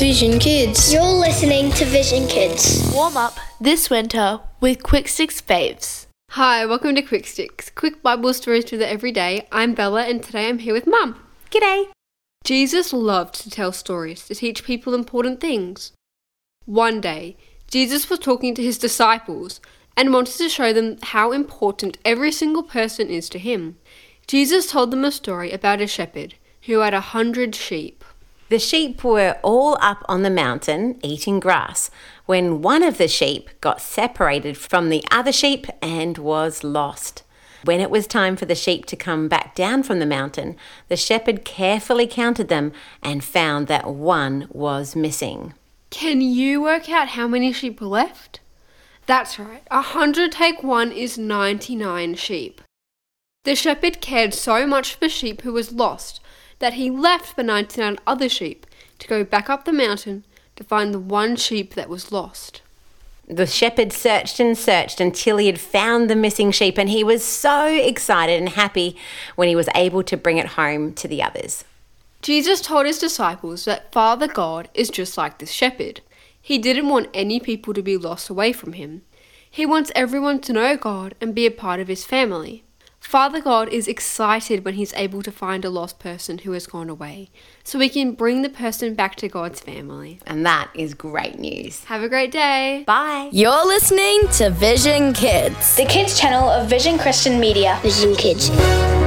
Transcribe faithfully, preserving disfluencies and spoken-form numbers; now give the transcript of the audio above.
Vision Kids. You're listening to Vision Kids. Warm up this winter with Quick Sticks Faves. Hi, welcome to Quick Sticks, quick Bible stories for the everyday. I'm Bella and today I'm here with Mum. G'day. Jesus loved to tell stories to teach people important things. One day, Jesus was talking to his disciples and wanted to show them how important every single person is to him. Jesus told them a story about a shepherd who had a hundred sheep. The sheep were all up on the mountain eating grass when one of the sheep got separated from the other sheep and was lost. When it was time for the sheep to come back down from the mountain, the shepherd carefully counted them and found that one was missing. Can you work out how many sheep were left? That's right, a hundred take one is ninety-nine sheep. The shepherd cared so much for the sheep who was lost that he left the ninety-nine other sheep to go back up the mountain to find the one sheep that was lost. The shepherd searched and searched until he had found the missing sheep, and he was so excited and happy when he was able to bring it home to the others. Jesus told his disciples that Father God is just like this shepherd. He didn't want any people to be lost away from him. He wants everyone to know God and be a part of his family. Father God is excited when he's able to find a lost person who has gone away, so he can bring the person back to God's family. And that is great news. Have a great day. Bye. You're listening to Vision Kids, The kids channel of Vision Christian Media. Vision Kids.